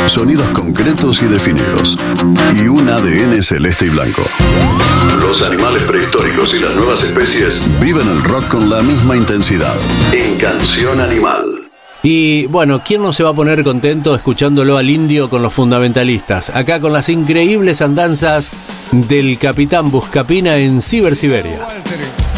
sonidos concretos y definidos, y un ADN celeste y blanco. Los animales prehistóricos y las nuevas especies viven el rock con la misma intensidad. En Canción Animal. Y bueno, ¿quién no se va a poner contento escuchándolo al Indio con los fundamentalistas? Acá con las increíbles andanzas del Capitán Buscapina en Cibersiberia.